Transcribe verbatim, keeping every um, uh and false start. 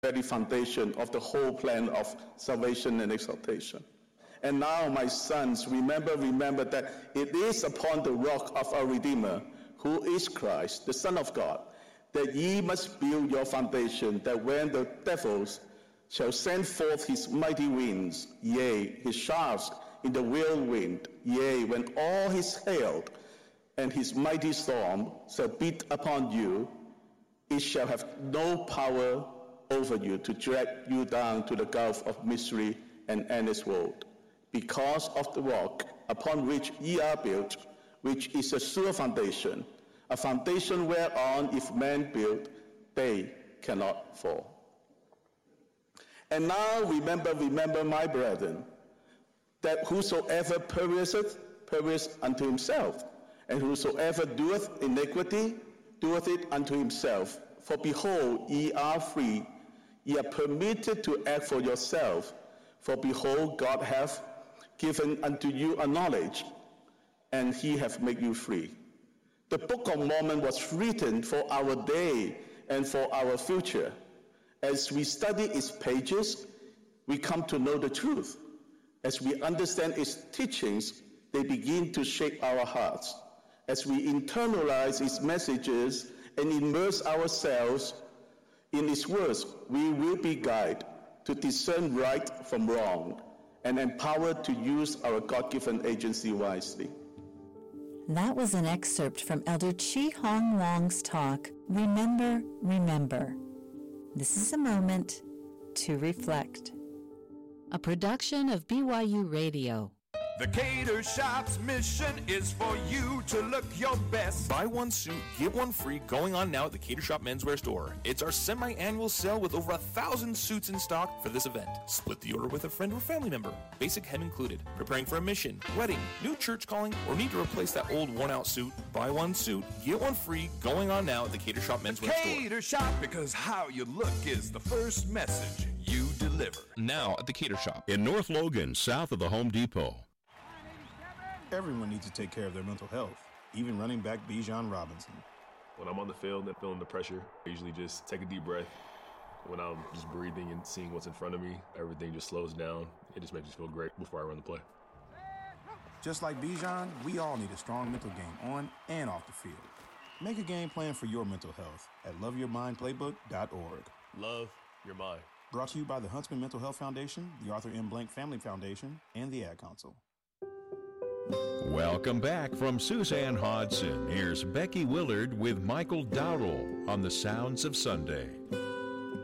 very foundation of the whole plan of salvation and exaltation. And now, my sons, remember, remember that it is upon the rock of our Redeemer, who is Christ, the Son of God, that ye must build your foundation, that when the devils shall send forth his mighty winds, yea, his shafts in the whirlwind, yea, when all his hail and his mighty storm shall beat upon you, it shall have no power over you to drag you down to the gulf of misery and endless woe, because of the rock upon which ye are built, which is a sure foundation, a foundation whereon if men build, they cannot fall. And now remember, remember, my brethren, that whosoever perisheth, perisheth unto himself, and whosoever doeth iniquity, doeth it unto himself. For behold, ye are free, ye are permitted to act for yourself. For behold, God hath given unto you a knowledge, and he hath made you free. The Book of Mormon was written for our day and for our future. As we study its pages, we come to know the truth. As we understand its teachings, they begin to shape our hearts. As we internalize its messages and immerse ourselves in its words, we will be guided to discern right from wrong and empowered to use our God-given agency wisely. That was an excerpt from Elder Chi Hong Wong's talk, Remember, Remember. This is a moment to reflect. A production of B Y U Radio. The Cater Shop's mission is for you to look your best. Buy one suit, get one free, going on now at the Cater Shop Menswear Store. It's our semi-annual sale with over a thousand suits in stock for this event. Split the order with a friend or family member. Basic hem included. Preparing for a mission, wedding, new church calling, or need to replace that old worn-out suit? Buy one suit, get one free, going on now at the Cater Shop Menswear Store. Cater Shop, because how you look is the first message you deliver. Now at the Cater Shop. In North Logan, south of the Home Depot. Everyone needs to take care of their mental health, even running back Bijan Robinson. When I'm on the field and feeling the pressure, I usually just take a deep breath. When I'm just breathing and seeing what's in front of me, everything just slows down. It just makes me feel great before I run the play. Just like Bijan, we all need a strong mental game on and off the field. Make a game plan for your mental health at love your mind playbook dot org. Love your mind. Brought to you by the Huntsman Mental Health Foundation, the Arthur M. Blank Family Foundation, and the Ad Council. Welcome back from Suzanne Hodson. Here's Becky Willard with Michael Dowdle on the Sounds of Sunday.